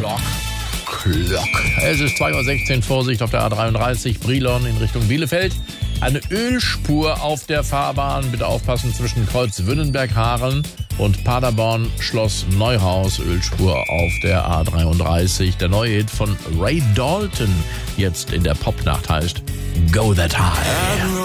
Clock. Es ist 2:16 Uhr, Vorsicht auf der A33 Brilon in Richtung Bielefeld. Eine Ölspur auf der Fahrbahn. Bitte aufpassen zwischen Kreuz Wünnenberg-Haaren und Paderborn Schloss Neuhaus. Ölspur auf der A33. Der neue Hit von Ray Dalton jetzt in der Popnacht heißt Go That High.